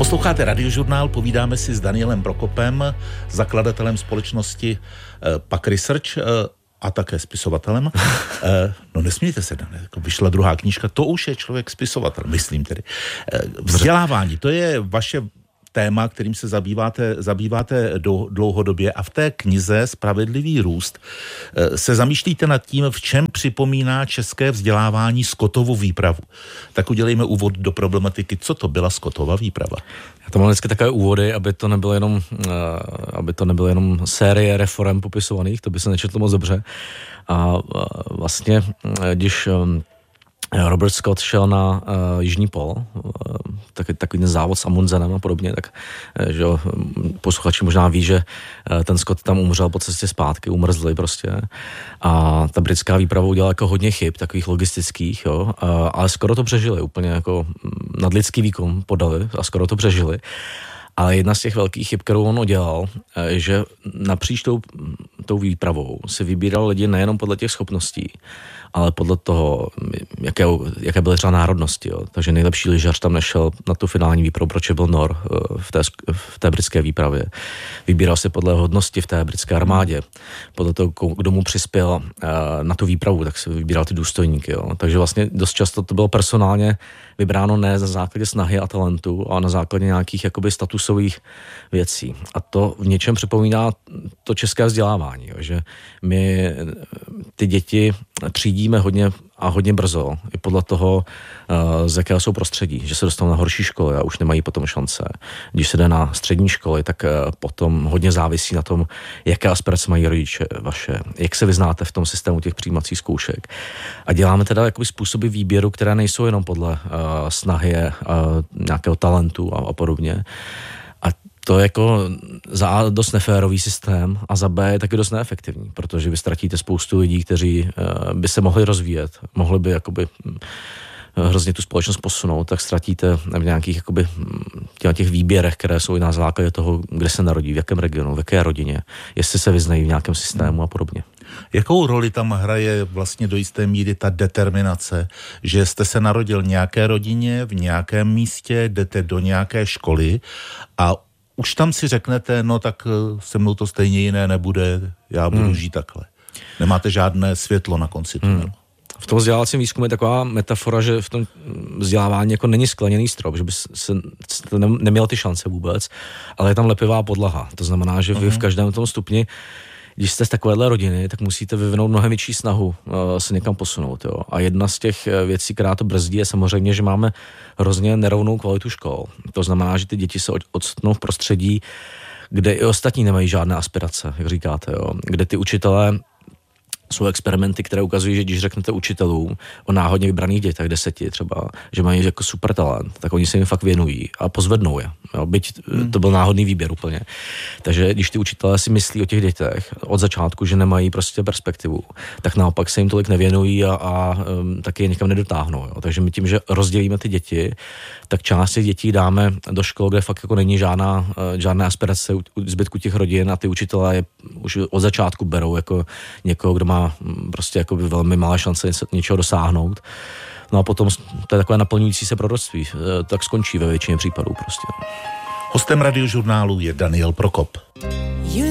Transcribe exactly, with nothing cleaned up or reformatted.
Posloucháte Radiožurnál, povídáme si s Danielem Prokopem, zakladatelem společnosti eh, Pak Research eh, a také spisovatelem. Eh, no nesmějte se, Dan, jako vyšla druhá knížka, to už je člověk spisovatel, myslím tedy. Eh, vzdělávání, to je vaše téma, kterým se zabýváte, zabýváte do, dlouhodobě a v té knize Spravedlivý růst se zamýšlíte nad tím, v čem připomíná české vzdělávání Scottovu výpravu. Tak udělejme úvod do problematiky, co to byla Scottova výprava. Já to mám vždycky takové úvody, aby to nebylo jenom, aby to nebylo jenom série reforem popisovaných, to by se nečetlo moc dobře. A vlastně, když Robert Scott šel na uh, Jižní pol, uh, taky, takový závod s Amundsenem a podobně, tak uh, že posluchači možná ví, že uh, ten Scott tam umřel po cestě zpátky, umrzli prostě. A ta britská výprava udělala jako hodně chyb, takových logistických, jo, uh, ale skoro to přežili, úplně jako nadlidský výkon podali a skoro to přežili. Ale jedna z těch velkých chyb, kterou on udělal, je, že napříč tou, tou výpravou si vybíral lidi nejenom podle těch schopností, ale podle toho, jaké, jaké byly třeba národnosti. Jo. Takže nejlepší lyžař tam nešel na tu finální výpravu, proč byl Nor v té, v té britské výpravě. Vybíral se podle hodnosti v té britské armádě. Podle toho, kdo mu přispěl na tu výpravu, tak se vybíral ty důstojníky. Jo. Takže vlastně dost často to bylo personálně vybráno ne na základě snahy a talentu, ale na základě nějakých jakoby statusových věcí. A to v něčem připomíná to české vzdělávání, jo, že my ty děti třídíme hodně a hodně brzo, i podle toho, z jakého jsou prostředí, že se dostanou na horší školy a už nemají potom šance. Když se jde na střední školy, tak potom hodně závisí na tom, jaké aspirace mají rodiče vaše, jak se vyznáte v tom systému těch přijímacích zkoušek. A děláme teda jakoby způsoby výběru, které nejsou jenom podle uh, snahy, uh, nějakého talentu a, a podobně. A to je jako za A dost neférový systém a za B je taky dost neefektivní, protože vy ztratíte spoustu lidí, kteří uh, by se mohli rozvíjet, mohli by jakoby hrozně tu společnost posunout, tak ztratíte v nějakých jakoby těch, těch výběrech, které jsou i na základě toho, kde se narodí, v jakém regionu, v jaké rodině, jestli se vyznají v nějakém systému a podobně. Jakou roli tam hraje vlastně do jisté míry ta determinace, že jste se narodil v nějaké rodině, v nějakém místě, jdete do nějaké školy a už tam si řeknete, no tak se mnou to stejně jiné nebude, já budu hmm. žít takhle. Nemáte žádné světlo na konci tunelu. Hmm. V tom vzdělávacím výzkumu je taková metafora, že v tom vzdělávání jako není skleněný strop, že by se neměl ty šance vůbec, ale je tam lepivá podlaha. To znamená, že vy v každém tom stupni, když jste z takovéhle rodiny, tak musíte vyvinout mnohem větší snahu uh, se někam posunout. Jo. A jedna z těch věcí, která to brzdí, je samozřejmě, že máme hrozně nerovnou kvalitu škol. To znamená, že ty děti se odstnou v prostředí, kde i ostatní nemají žádné aspirace, jak říkáte, jo. Kde ty učitelé jsou experimenty, které ukazují, že když řeknete učitelům o náhodně vybraných dětech, deseti třeba, že mají jako super talent, tak oni se jim fakt věnují a pozvednou je. Jo, byť hmm. to byl náhodný výběr úplně. Takže když ty učitelé si myslí o těch dětech od začátku, že nemají prostě perspektivu, tak naopak se jim tolik nevěnují a, a um, taky je někam nedotáhnou. Jo. Takže my tím, že rozdělíme ty děti, tak část těch dětí dáme do škol, kde fakt jako není žádná, žádná aspirace u zbytku těch rodin a ty učitelé je už od začátku berou jako někoho, kdo má prostě jako by velmi malé šance něčeho dosáhnout. No a potom to je takové naplňující se proroctví. Tak skončí ve většině případů prostě. Hostem Radiožurnálu je Daniel Prokop.